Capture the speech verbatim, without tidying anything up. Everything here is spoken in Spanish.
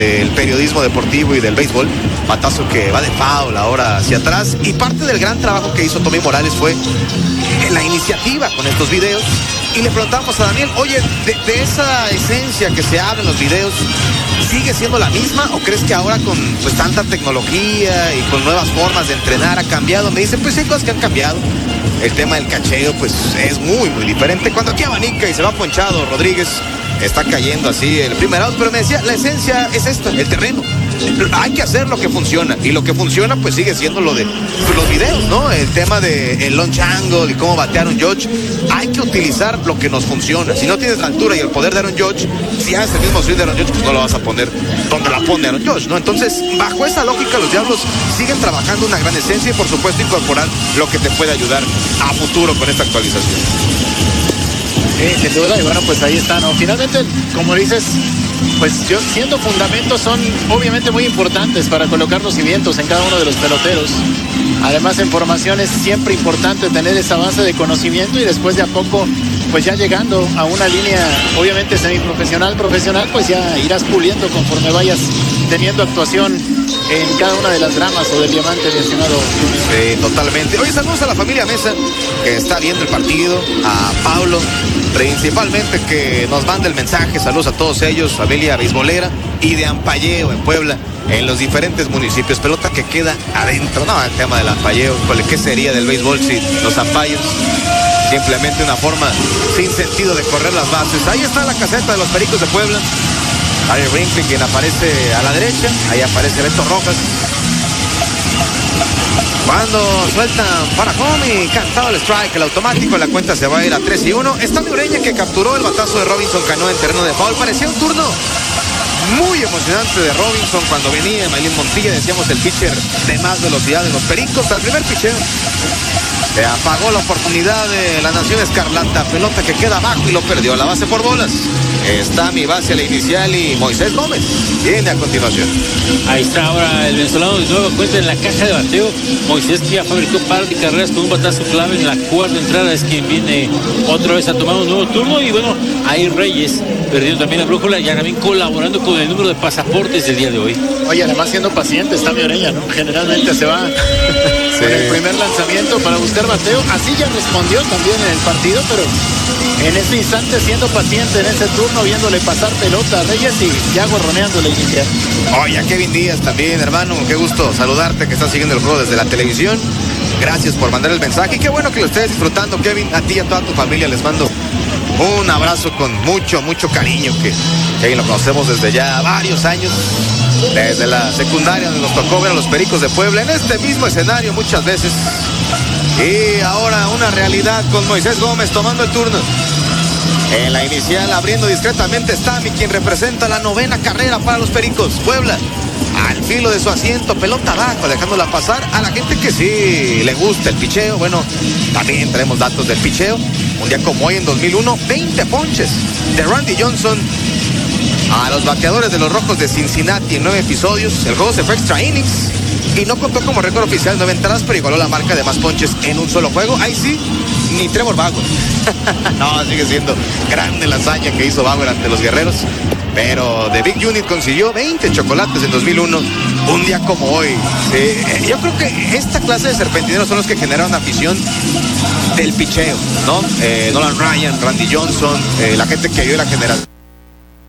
el periodismo deportivo y del béisbol. Batazo que va de foul ahora hacia atrás, y parte del gran trabajo que hizo Tommy Morales fue la iniciativa con estos videos. Y le preguntamos a Daniel, oye, de, de esa esencia que se habla en los videos, ¿sigue siendo la misma o crees que ahora con pues tanta tecnología y con nuevas formas de entrenar ha cambiado? Me dice, pues hay cosas que han cambiado. El tema del cacheo pues es muy muy diferente. Cuando aquí abanica y se va ponchado Rodríguez, está cayendo así el primer out, pero me decía, la esencia es esta, el terreno. Hay que hacer lo que funciona, y lo que funciona pues sigue siendo lo de pues, los videos, ¿no? El tema de el launch angle y cómo batearon Judge. Hay que utilizar lo que nos funciona. Si no tienes la altura y el poder de Aaron Judge, si haces el mismo swing de Aaron Judge, pues no lo vas a poner donde la pone Aaron Judge, ¿no? Entonces, bajo esa lógica, los Diablos siguen trabajando una gran esencia y por supuesto incorporar lo que te puede ayudar a futuro con esta actualización. Sí, sin duda, y bueno, pues ahí está, ¿no? Finalmente, como dices, pues yo siendo fundamentos son obviamente muy importantes para colocar los cimientos en cada uno de los peloteros. Además, en formación es siempre importante tener esa base de conocimiento, y después de a poco, pues ya llegando a una línea obviamente semiprofesional, profesional, pues ya irás puliendo conforme vayas teniendo actuación en cada una de las ramas o del diamante, mi estimado. Sí, totalmente. Oye, saludos a la familia Mesa que está viendo el partido, a Pablo principalmente, que nos manda el mensaje. Saludos a todos ellos, familia beisbolera y de ampalleo en Puebla, en los diferentes municipios. Pelota que queda adentro, no, el tema del ampalleo, ¿qué sería del béisbol si los ampallos? Simplemente una forma sin sentido de correr las bases. Ahí está la caseta de los Pericos de Puebla. Harry Brinkley, quien aparece a la derecha. Ahí aparece Beto Rojas. Cuando sueltan para home y cantado el strike, el automático, la cuenta se va a ir a tres y uno. Está mi Ureña, que capturó el batazo de Robinson Cano en terreno de foul. Parecía un turno muy emocionante de Robinson cuando venía Maylin Montilla. Decíamos el pitcher de más velocidad de los Pericos. Al primer pitcher se apagó la oportunidad de la Nación Escarlata. Pelota que queda abajo y lo perdió. La base por bolas. Está mi base a la inicial y Moisés Gómez viene a continuación. Ahí está ahora el venezolano de nueva cuenta en la caja de bateo. Moisés, que ya fabricó par de carreras con un batazo clave en la cuarta entrada, es quien viene otra vez a tomar un nuevo turno. Y bueno, ahí Reyes perdió también la brújula, y también colaborando con el número de pasaportes del día de hoy. Oye, además siendo paciente está mi Oreña, ¿no? Generalmente se va sí. con el primer lanzamiento para buscar bateo. Así ya respondió también en el partido, pero en este instante siendo paciente en ese turno, viéndole pasar pelota a Reyes y ya gorroneando la inicial. Oye, a Kevin Díaz también, hermano, qué gusto saludarte, que estás siguiendo el juego desde la televisión. Gracias por mandar el mensaje, y qué bueno que lo estés disfrutando, Kevin. A ti y a toda tu familia les mando un abrazo con mucho, mucho cariño, que Kevin lo conocemos desde ya varios años, desde la secundaria, donde nos tocó ver a los Pericos de Puebla en este mismo escenario muchas veces. Y ahora una realidad con Moisés Gómez tomando el turno. En la inicial, abriendo discretamente, está mi quien representa la novena carrera para los Pericos. Puebla, al filo de su asiento, pelota abajo, dejándola pasar a la gente que sí le gusta el picheo. Bueno, también tenemos datos del picheo. Un día como hoy, en dos mil uno, veinte ponches de Randy Johnson a los bateadores de los Rojos de Cincinnati en nueve episodios. El juego se fue extra innings y no contó como récord oficial nueve entradas, pero igualó la marca de más ponches en un solo juego. Ahí sí, ni Trevor Bauer. No, sigue siendo grande la hazaña que hizo Bauer ante los Guerreros. Pero The Big Unit consiguió veinte chocolates en dos mil uno, un día como hoy. Eh, yo creo que esta clase de serpentineros son los que generaron afición del picheo, ¿no? Eh, Nolan Ryan, Randy Johnson, eh, la gente que vio la generación